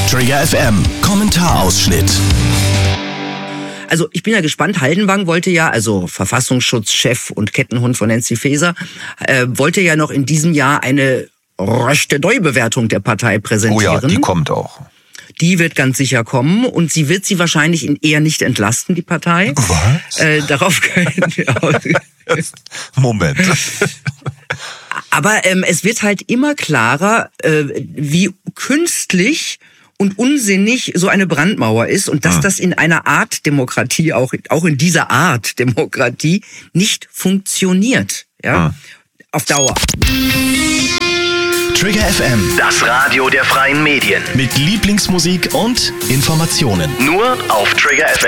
Trigger FM, Kommentarausschnitt. Also ich bin ja gespannt, Haldenwang wollte ja, also Verfassungsschutzchef und Kettenhund von Nancy Faeser, wollte ja noch in diesem Jahr eine Röchte-Neu-Bewertung der Partei präsentieren. Oh ja, die kommt auch. Die wird ganz sicher kommen und sie wird sie wahrscheinlich eher nicht entlasten, die Partei. Was? Darauf können wir auch. Moment. Aber es wird halt immer klarer, wie künstlich und unsinnig so eine Brandmauer ist und dass das in einer Art Demokratie, auch in dieser Art Demokratie, nicht funktioniert. Ja? Auf Dauer. Trigger FM, Das Radio der freien Medien. mit Lieblingsmusik und Informationen. Nur auf Trigger FM.